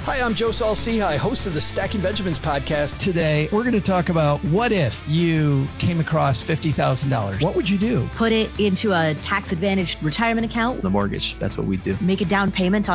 Hi, I'm Joe Saul-Sehy, host of the Stacking Benjamins podcast. Today, we're going to talk about what if you came across $50,000? What would you do? Put it into a tax-advantaged retirement account. The mortgage, that's what we do. Make a down payment on